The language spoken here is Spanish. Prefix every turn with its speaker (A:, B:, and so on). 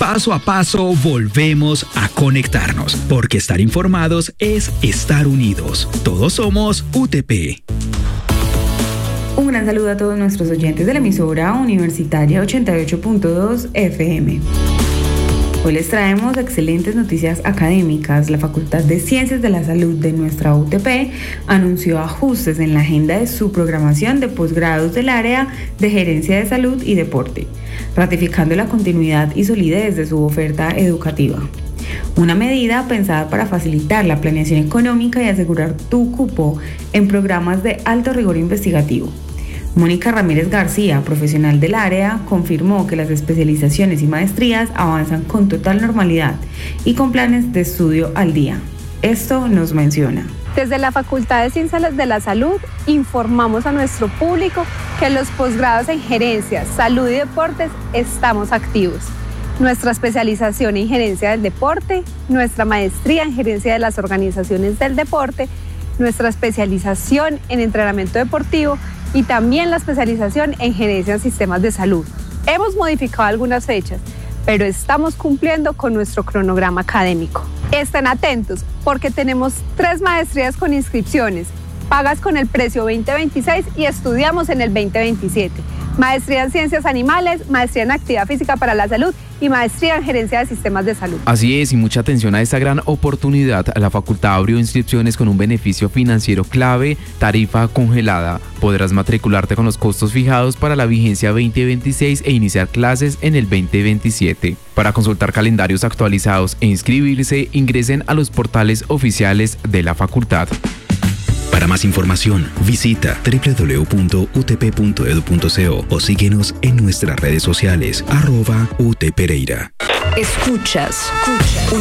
A: Paso a paso volvemos a conectarnos, porque estar informados es estar unidos. Todos somos UTP.
B: Un gran saludo a todos nuestros oyentes de la emisora universitaria 88.2 FM. Hoy les traemos excelentes noticias académicas. La Facultad de Ciencias de la Salud de nuestra UTP anunció ajustes en la agenda de su programación de posgrados del área de Gerencia de Salud y Deporte, ratificando la continuidad y solidez de su oferta educativa. Una medida pensada para facilitar la planeación económica y asegurar tu cupo en programas de alto rigor investigativo. Mónica Ramírez García, profesional del área, confirmó que las especializaciones y maestrías avanzan con total normalidad y con planes de estudio al día. Esto nos menciona.
C: Desde la Facultad de Ciencias de la Salud informamos a nuestro público que los posgrados en Gerencia, Salud y Deportes estamos activos. Nuestra especialización en Gerencia del Deporte, nuestra maestría en Gerencia de las Organizaciones del Deporte, nuestra especialización en Entrenamiento Deportivo y también la especialización en Gerencia en Sistemas de Salud. Hemos modificado algunas fechas, pero estamos cumpliendo con nuestro cronograma académico. Estén atentos porque tenemos 3 maestrías con inscripciones, pagas con el precio 2026 y estudiamos en el 2027. Maestría en Ciencias Animales, maestría en Actividad Física para la Salud y maestría en Gerencia de Sistemas de Salud.
D: Así es, y mucha atención a esta gran oportunidad. La facultad abrió inscripciones con un beneficio financiero clave, tarifa congelada. Podrás matricularte con los costos fijados para la vigencia 2026 e iniciar clases en el 2027. Para consultar calendarios actualizados e inscribirse, ingresen a los portales oficiales de la facultad.
A: Para más información, visita www.utp.edu.co o síguenos en nuestras redes sociales @UTPereira.
E: Escuchas